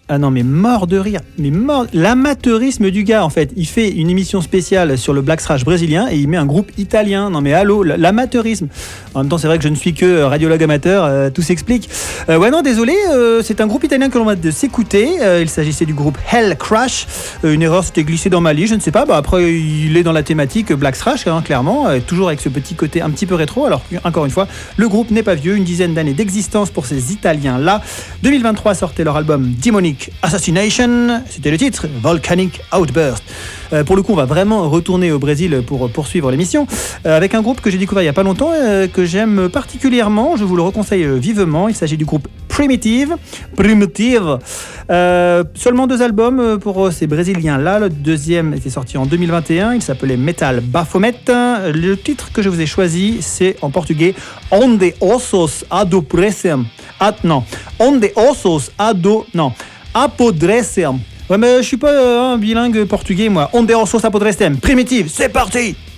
Ah non, mais mort de rire. Mais mort. L'amateurisme du gars, en fait. Il fait une émission spéciale sur le black thrash brésilien et il met un groupe italien. Non mais allô, l'amateurisme. En même temps, c'est vrai que je ne suis que radiologue amateur, tout s'explique. Ouais, non, désolé, c'est un groupe italien que l'on va de s'écouter. Il s'agissait du groupe Hell Crash. Une erreur s'était glissée dans ma liste, je ne sais pas. Bah, après, il est dans la thématique black thrash, hein, clairement. Toujours avec ce petit côté un petit peu rétro. Alors, encore une fois, le groupe n'est pas vieux. Une dizaine d'années d'existence pour ces Italiens-là. 2023 sortait leur album Demonic Assassination. C'était le titre, Volcanic Outburst. Pour le coup, on va vraiment retourner au Brésil pour poursuivre l'émission avec un groupe que j'ai découvert il n'y a pas longtemps, que j'aime particulièrement. Je vous le reconseille vivement. Il s'agit du groupe Primitive. Seulement 2 albums pour ces Brésiliens-là. Le deuxième était sorti en 2021. Il s'appelait Metal Baphomet. Le titre que je vous ai choisi, c'est en portugais Onde ossos adormecem. Onde ossos apodrecem. Ouais, mais je suis pas un bilingue portugais, moi. Onde ossos apodrecem. Primitive, c'est parti!